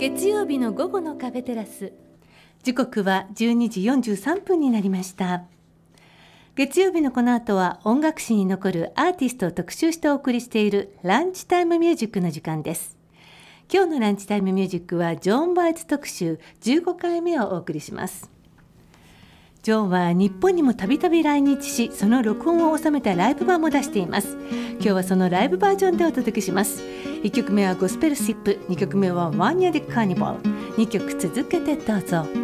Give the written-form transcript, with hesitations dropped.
月曜日の午後のカフェテラス、時刻は12時43分になりました。月曜日のこの後は音楽史に残るアーティストを特集してお送りしているランチタイムミュージックの時間です。今日のランチタイムミュージックはジョン・バイツ特集15回目をお送りします。ジョンは日本にもたびたび来日し、その録音を収めたライブ版も出しています。今日はそのライブバージョンでお届けします。1曲目はゴスペルシップ、2曲目はワンニャ・デ・カーニバル。2曲続けてどうぞ。